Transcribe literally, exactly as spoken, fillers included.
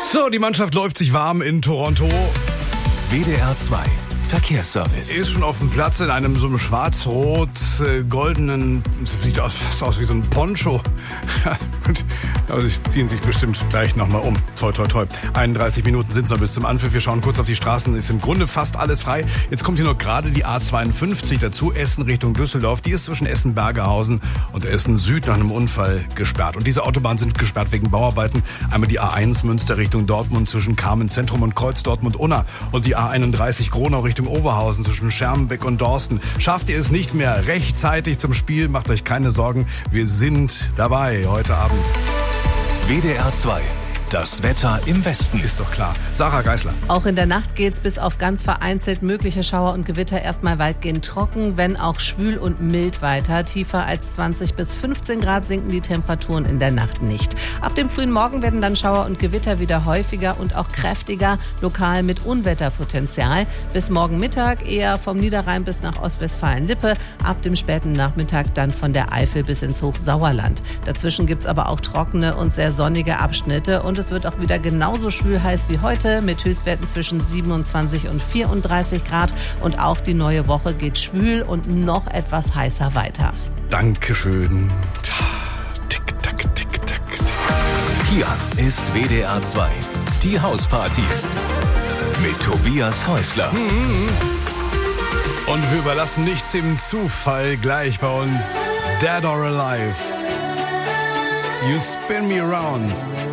So, die Mannschaft läuft sich warm in Toronto. W D R zwei Verkehrsservice. Ist schon auf dem Platz in einem so einem schwarz-rot-goldenen, sieht aus, fast aus wie so ein Poncho. Gut, aber sie ziehen sich bestimmt gleich nochmal um. Toi, toi, toi. einunddreißig Minuten sind es noch bis zum Anpfiff. Wir schauen kurz auf die Straßen. Ist im Grunde fast alles frei. Jetzt kommt hier noch gerade die A zweiundfünfzig dazu. Essen Richtung Düsseldorf. Die ist zwischen Essen-Bergerhausen und Essen-Süd nach einem Unfall gesperrt. Und diese Autobahnen sind gesperrt wegen Bauarbeiten. Einmal die A eins Münster Richtung Dortmund zwischen Carmen-Zentrum und Kreuz Dortmund-Unna. Und die A einunddreißig Gronau Richtung Oberhausen zwischen Schermbeck und Dorsten. Schafft ihr es nicht mehr rechtzeitig zum Spiel? Macht euch keine Sorgen. Wir sind dabei heute Abend. W D R zwei. Das Wetter im Westen. Ist doch klar. Sarah Geisler. Auch in der Nacht geht's bis auf ganz vereinzelt mögliche Schauer und Gewitter erstmal weitgehend trocken, wenn auch schwül und mild weiter. Tiefer als zwanzig bis fünfzehn Grad sinken die Temperaturen in der Nacht nicht. Ab dem frühen Morgen werden dann Schauer und Gewitter wieder häufiger und auch kräftiger, lokal mit Unwetterpotenzial. Bis morgen Mittag eher vom Niederrhein bis nach Ostwestfalen-Lippe. Ab dem späten Nachmittag dann von der Eifel bis ins Hochsauerland. Dazwischen gibt's aber auch trockene und sehr sonnige Abschnitte und es wird auch wieder genauso schwül heiß wie heute mit Höchstwerten zwischen siebenundzwanzig und vierunddreißig Grad. Und auch die neue Woche geht schwül und noch etwas heißer weiter. Dankeschön. Tick, tack, tick, tack. Hier ist W D R zwei. Die Hausparty. Mit Tobias Häusler. Und wir überlassen nichts dem Zufall. Gleich bei uns Dead or Alive. You spin me around.